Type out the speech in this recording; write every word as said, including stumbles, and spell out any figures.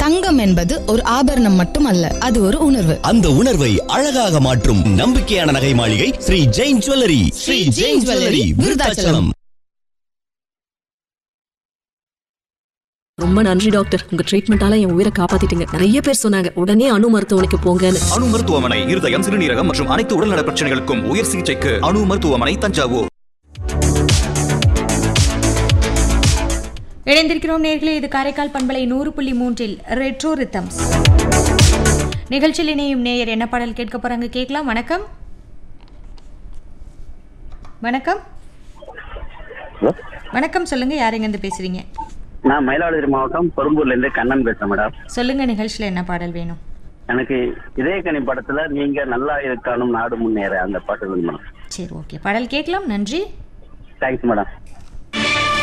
தங்கம் என்பது ஒரு ஆபரணம் மட்டுமல்ல, அது ஒரு உணர்வு. அந்த உணர்வை அழகாக மாற்றும் நம்பிக்கையான நகை மாளிகை ஸ்ரீ ஜெயின் ஜுவல்லரி. ஸ்ரீ ஜெயின் ஜுவல்லரி, விருதாச்சலம். ரொம்ப நன்றி டாக்டர், உங்க ட்ரீட்மெண்டால என் உயிரை காப்பாத்திட்டீங்க. நிறைய பேர் சொன்னாங்க உடனே அணு மருத்துவமனைக்கு போங்கன்னு. அணு மருத்துவமனை இருதயம், சிறுநீரகம் மற்றும் அனைத்து உடல்நல பிரச்சனைகளுக்கும் உயர் சிகிச்சைக்கு அணு மருத்துவமனை, தஞ்சாவூர். இணைந்திருக்கிறோம் நேர்களே, இது காரைக்கால் பண்பலை நூறு புள்ளி மூன்றில் ரெட்ரோ ரிதம்ஸ் நிகழ்ச்சியில் இணையும் நேயர் என்ன பாடல் கேட்க போறாங்க கேட்கலாம். வணக்கம் வணக்கம் வணக்கம் சொல்லுங்க, யாருங்க இருந்து பேசுறீங்க? நான் மயிலாடுதுறை மாவட்டம் பெரும்பூர்ல இருந்து கண்ணன் பேசுறேன் மேடம். சொல்லுங்க, நிகழ்ச்சியில என்ன பாடல் வேணும்? எனக்கு இதயக்கனி படத்துல நீங்க நல்லா இருக்கானும் நாடு முன்னேற அந்த பாட்டு வேணும் மேடம். சரி, ஓகே, பாடல் கேட்கலாம். நன்றி, தேங்க்ஸ் மேடம்.